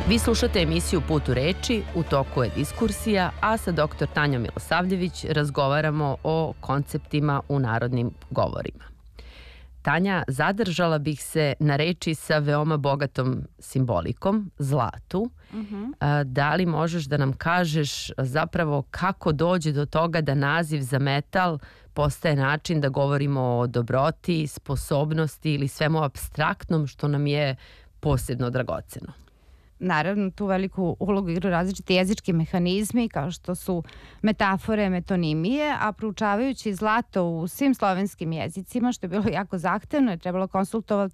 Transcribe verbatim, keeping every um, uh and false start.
Vi slušate emisiju Put u reči, u toku je diskursija, a sa doktor Tanjom Milosavljević razgovaramo o konceptima u narodnim govorima. Tanja, zadržala bih se na reči sa veoma bogatom simbolikom, zlatu. Mhm. A, Da li možeš da nam kažeš zapravo kako dođe do toga da naziv za metal postaje način da govorimo o dobroti, sposobnosti ili svemu apstraktnom što nam je posebno dragoceno? Naravno, tu veliku ulogu igraju različiti jezički mehanizmi kao što su metafore, metonimije, a proučavajući zlato u svim slovenskim jezicima, što je bilo jako zahtevno, je trebalo konsultovati